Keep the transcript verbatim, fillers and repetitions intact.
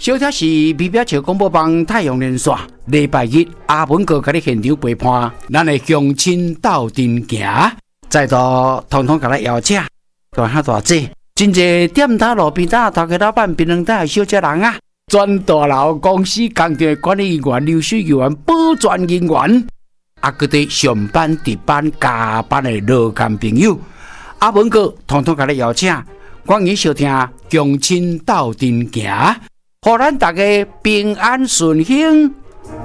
小贴是美表桥广播帮太阳连线，礼拜日阿文哥给你现场陪伴，咱的乡亲斗阵行，再度通通给咱邀请，大下大姐，真侪店摊路边摊头家老板、槟榔摊的小姐人啊，全大楼公司工地管理员、流水员、保全人员，啊，佮啲上班、值班、加班的劳工朋友，阿文哥通通给你邀请，欢迎收听乡亲斗阵行。互咱大家平安顺幸，